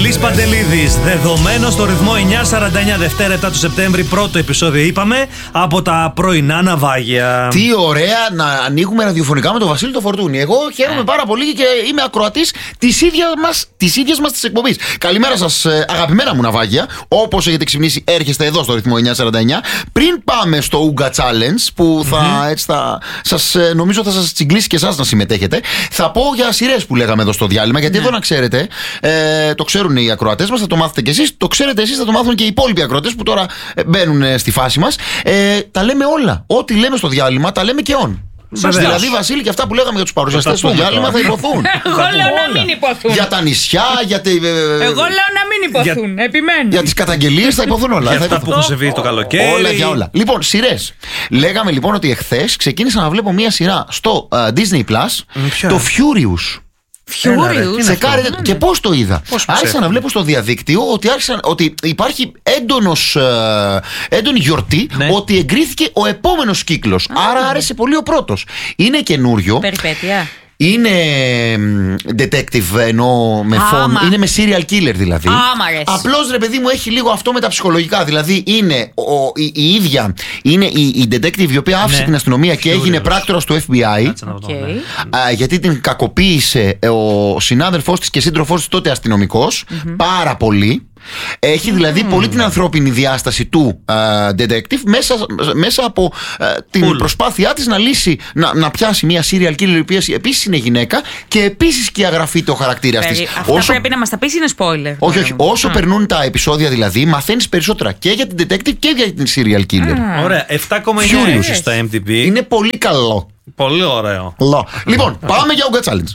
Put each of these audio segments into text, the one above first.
Παντελής Παντελίδης, δεδομένο στο ρυθμό 9:49 Δευτέρα 7 του Σεπτέμβρη, πρώτο επεισόδιο είπαμε από τα πρωινά ναυάγια. Τι ωραία να ανοίγουμε ραδιοφωνικά με τον Βασίλη το Φορτούνη. Εγώ χαίρομαι πάρα πολύ και είμαι ακροατής της ίδιας μας της εκπομπής. Καλημέρα σας, αγαπημένα μου ναυάγια. Όπως έχετε ξυπνήσει, έρχεστε εδώ στο ρυθμό 9:49. Πριν πάμε στο Ooga Challenge, που νομίζω θα σας τσιγκλίσει και εσάς να συμμετέχετε, θα πω για σειρές που λέγαμε εδώ στο διάλειμμα. Γιατί εδώ να ξέρετε, το ξέρουν οι ακροατές μας, θα το μάθετε κι εσείς. Το ξέρετε εσείς, θα το μάθουν και οι υπόλοιποι ακροατές που τώρα μπαίνουν στη φάση μας. Τα λέμε όλα. Ό,τι λέμε στο διάλειμμα, τα λέμε και on. Δηλαδή, Βασίλη, και αυτά που λέγαμε για τους παρουσιαστές στο διάλειμμα θα υποθούν. Εγώ λέω να μην υποθούν. Για τα νησιά, εγώ λέω να μην υποθούν. Επιμένω. Για τις καταγγελίες θα υποθούν όλα. Για αυτά που έχουν συμβεί το καλοκαίρι. Όλα για όλα. Λοιπόν, σειρές. Λέγαμε λοιπόν ότι εχθές ξεκίνησα να βλέπω μία σειρά στο Disney Plus, το Furious. Τσεκάρετε και πώς το είδα. Άρχισα να βλέπω στο διαδίκτυο ότι υπάρχει έντονη γιορτή, ότι εγκρίθηκε ο επόμενος κύκλος. Άρα άρεσε πολύ ο πρώτος. Είναι καινούριο. Περιπέτεια. Είναι detective, εννοώ με φόνο. Είναι με serial killer δηλαδή. Απλώς ρε παιδί μου έχει λίγο αυτό με τα ψυχολογικά. Δηλαδή είναι η ίδια, είναι η detective η οποία άφησε την αστυνομία και έγινε πράκτορας του FBI. Γιατί την κακοποίησε ο συνάδελφός της και σύντροφός της τότε αστυνομικός. Πάρα πολύ. Έχει δηλαδή πολύ την ανθρώπινη διάσταση του detective μέσα από την προσπάθειά της να λύσει, να πιάσει μια serial killer η οποία επίσης είναι γυναίκα και επίσης και αγραφείται ο χαρακτήρας της. Αυτά πρέπει να μας τα πεις, είναι spoiler. Όχι, όσο περνούν τα επεισόδια δηλαδή μαθαίνεις περισσότερα και για την detective και για την serial killer. Ωραία, 7,9 στα MDB. Είναι πολύ καλό. Πολύ ωραίο. Λοιπόν, πάμε για Ooga Challenge.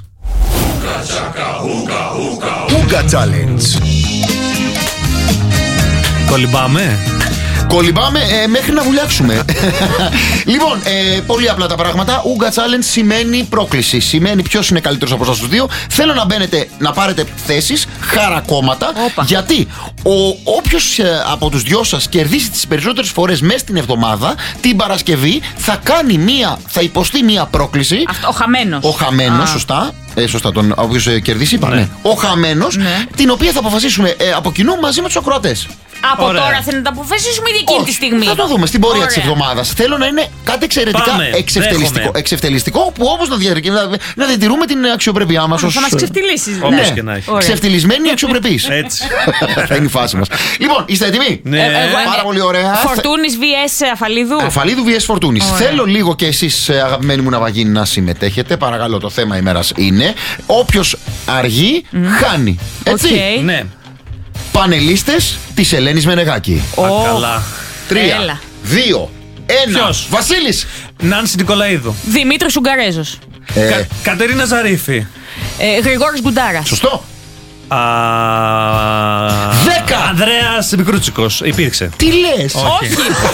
Ooga Challenge. Κολυμπάμε μέχρι να βουλιάξουμε. Λοιπόν, πολύ απλά τα πράγματα. Ooga Challenge σημαίνει πρόκληση. Σημαίνει ποιος είναι καλύτερος από εσάς τους δύο. Θέλω να μπαίνετε, να πάρετε θέσεις, χαρακόμματα. Γιατί όποιος από τους δυο σας κερδίσει τις περισσότερες φορές μέσα στην εβδομάδα, την Παρασκευή θα υποστεί μία πρόκληση. Ο χαμένος, σωστά. Σωστά, τον όποιος κερδίσει, είπα. Ο χαμένος, την οποία θα αποφασίσουμε από κοινού μαζί με τους ακροατές. Από τώρα θέλετε να τα αποφασίσουμε ήδη εκείνη τη στιγμή. Θα το δούμε στην πορεία της εβδομάδας. Θέλω να είναι κάτι εξαιρετικά εξευτελιστικό, που όμως να διατηρούμε την αξιοπρέπειά μας. Θα μας ξεφτυλίσεις. Όπως και να έχει. Ξεφτυλισμένοι αξιοπρεπείς. Έτσι. Θα είναι η φάση μας. Λοιπόν, είστε έτοιμοι? Πάρα πολύ ωραία. Φορτούνης vs Αφαλίδου. Αφαλίδου vs Φορτούνης. Θέλω λίγο και εσείς, αγαπημένοι μου ναυαγοί, να συμμετέχετε. Παρακαλώ, το θέμα ημέρας είναι όποιος αργεί χάνει. Έτσι. Ναι. Πανελίστες της Ελένης Μενεγάκη. Καλά. 3, 2, 1. Βασίλης. Νάνση Νικολαίδου. Δημήτρης Ουγγαρέζος. Κατερίνα Ζαρίφη. Γρηγόρης Γκουντάρας. Σωστό. 10. Ανδρέας Μικρούτσικος. Υπήρξε. Τι λες? Όχι.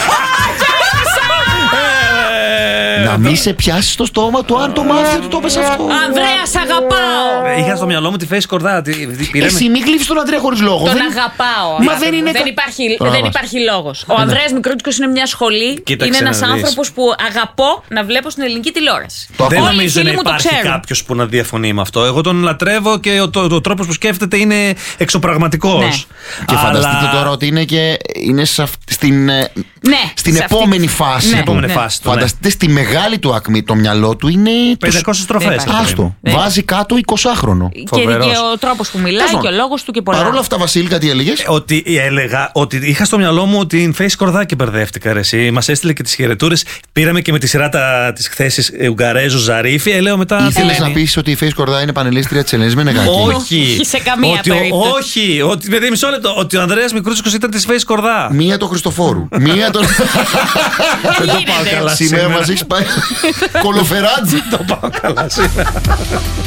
Να μην σε πιάσει στο στόμα του αν το μάθει ότι το πες αυτό. Ανδρέας, αγαπάω. Είχα στο μυαλό μου τη Φέση Κορδά. Εσύ μην κλείφεις τον Ανδρέα χωρίς λόγο. Τον αγαπάω. Μα δεν υπάρχει λόγος. Ο Ανδρέας Μικρούτσικος είναι μια σχολή. Είναι ένας άνθρωπος που αγαπώ να βλέπω στην ελληνική τηλεόραση. Δεν νομίζω να υπάρχει κάποιος που να διαφωνεί με αυτό. Εγώ τον λατρεύω και ο τρόπος που σκέφτεται είναι εξωπραγματικός. Και φανταστείτε τώρα ότι είναι στην επόμενη φάση. Φανταστείτε στη μεγάλη του ακμή, το μυαλό του είναι 500 στροφές. Άστο. Βάζει κάτω 20χρονο. Και ο τρόπος που μιλάει και ο λόγος του και πολλά. Παρ' όλα αυτά, Βασίλη, κάτι έλεγες? Ότι έλεγα ότι είχα στο μυαλό μου την Φέση Κορδάκη μπερδεύτηκα. Μας έστειλε και τις χαιρετούρες. Πήραμε και με τη σειρά της χθέσης Ουγγαρέζου Ζαρίφη. Λέω μετά. Ήθελες να πεις ότι η Φέση Κορδά είναι πανελίστρια της Ελένης Μενεγάκη? Όχι, σε καμία περίπτωση. Όχι, ότι μισό λεπτό. Ότι ο Ανδρέας Μικρούτσικος ήταν της Φέση Κορδά. Μία το Χριστοφόρου. Μία το. Δεν το πάω καλά σήμερα. Μας έχεις πάει κολοφεράτζι. Το πάω καλά σήμερα.